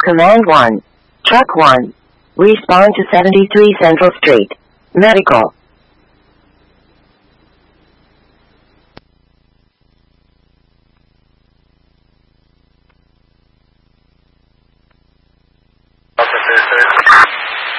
Command 1. Truck 1. Respond to 73 Central Street. Medical.